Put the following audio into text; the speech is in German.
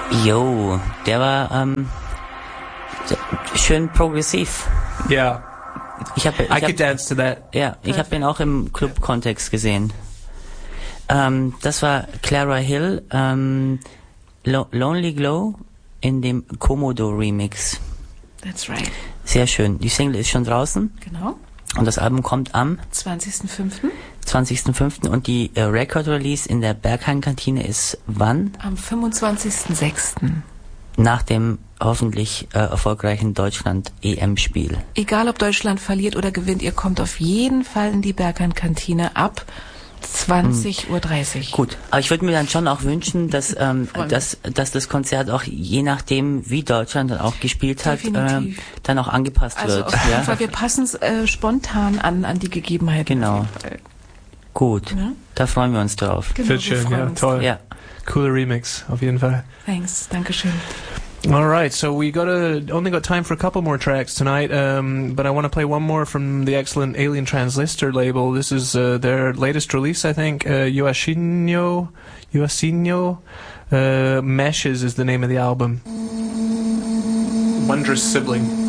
Jo, der war schön progressiv. Yeah. I could dance to that. Ja, ich habe ihn auch im Club-Kontext gesehen. Das war Clara Hill, Lonely Glow in dem Komodo-Remix. That's right. Sehr schön. Die Single ist schon draußen. Genau. Und das Album kommt am 20.05. 20.05. Und die Record-Release in der Berghain-Kantine ist wann? Am 25.06. Nach dem hoffentlich erfolgreichen Deutschland-EM-Spiel. Egal ob Deutschland verliert oder gewinnt, ihr kommt auf jeden Fall in die Berghain-Kantine ab 20.30 Uhr. Gut, aber ich würde mir dann schon auch wünschen, dass das Konzert auch je nachdem, wie Deutschland dann auch gespielt hat, dann auch angepasst wird. Auf jeden Fall, wir passen es spontan an die Gegebenheiten. Genau. Gut, ja? Da freuen wir uns drauf. Genau, wird schön, ja, toll. Ja. Cooler Remix, auf jeden Fall. Thanks, Dankeschön. All right, so we only got time for a couple more tracks tonight, but I want to play one more from the excellent Alien Transistor label. This is their latest release, I think. Uasinho, Meshes is the name of the album. Wondrous Sibling.